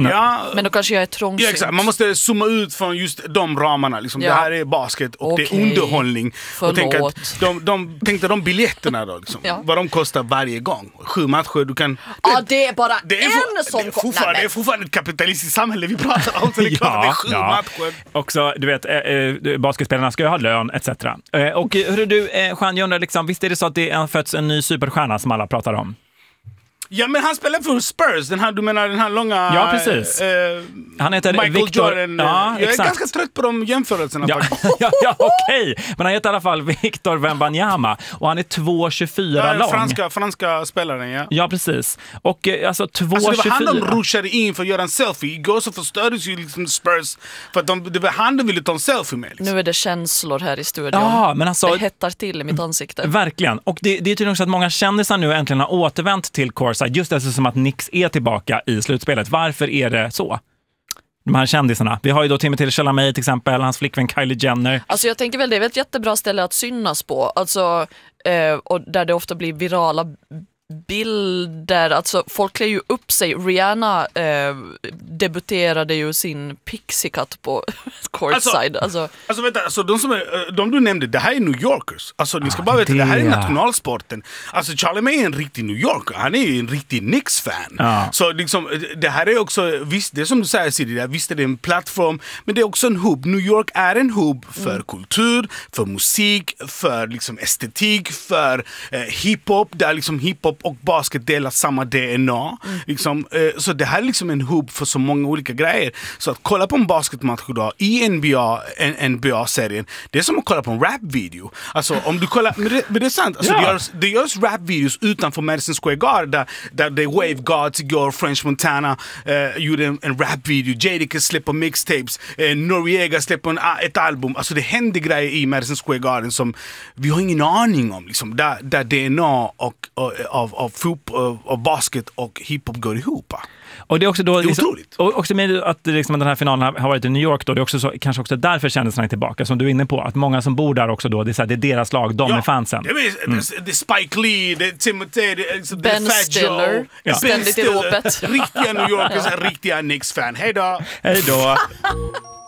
Men då kanske jag är trångsynt. Ja, exakt. Man måste zooma ut från just de ramarna. Liksom. Det här är basket och det är underhållning. Och de tänkte de biljetterna då, liksom, vad de kostar varje gång. 7 matcher, du kan... det är bara det är fortfarande ett kapitalistiskt samhälle vi pratar om. Så det är klart det är 7 matcher. Också, du vet, basketspelarna ska ju ha lön, etc. Och hur du, Jean, jag undrar liksom, visst är det så att det har fötts en ny superstjärna som alla pratar om? Ja, men han spelar för Spurs. Du menar den här långa... Ja, precis. Han heter Michael Victor Jordan. Ja, jag är ganska trött på de jämförelserna faktiskt. Okej. Men han heter i alla fall Victor Wembanyama. Och han är 2,24 lång. Franska spelaren, ja. Ja, precis. Och alltså 2,24... Alltså det var han de rushade in för att göra en selfie. Igår så förstördes ju liksom Spurs. För att det var han de ville ta en selfie med. Liksom. Nu är det känslor här i studion. Ja, men alltså, det hettar till i mitt ansikte. Verkligen. Och det är tydligen också att många kändisar nu äntligen har återvänt till Courtside. Just det som att Knicks är tillbaka i slutspelet. Varför är det så? De här kändisarna. Vi har ju då Timothée Chalamet till exempel, hans flickvän Kylie Jenner. Alltså jag tänker väl det är ett jättebra ställe att synas på. Alltså, och där det ofta blir virala bilder. Alltså folk klär ju upp sig. Rihanna debuterade ju sin Pixie Cut på Courtside. Alltså vänta, de du nämnde, det här är New Yorkers. Alltså ni ska bara veta, det här är nationalsporten. Alltså Chalamet är en riktig New Yorker. Han är ju en riktig Knicks-fan. Så liksom, det här är också, visst, det är som du säger Siri, visst är det en plattform, men det är också en hub. New York är en hub för kultur, för musik, för liksom estetik, för hiphop, där liksom hiphop och basket delar samma DNA. Liksom, så det här är liksom en hub för så många olika grejer. Så att kolla på en basketmatch idag i NBA-serien, det är som att kolla på en rap-video. Alltså om du kollar, men det är sant. Alltså, det görs rap-videos utanför Madison Square Garden där The Wave Gods igår, French Montana gjorde en rap-video. Jadakiss släpper mixtapes. Noriega släpper ett album. Alltså det händer grejer i Madison Square Garden som vi har ingen aning om. Liksom, där DNA av basket och hiphop går ihop. Och det är också då, det är otroligt. Och också med att liksom, den här finalen har varit i New York då, det är också så, kanske också därför kändisarna är tillbaka, som du är inne på, att många som bor där också då, det är deras lag, de är fansen. Det är Spike Lee, det är Timothée, det är Ben Stiller, ständigt i ropet. Riktiga New Yorkers, riktiga Knicks-fan. Hej då!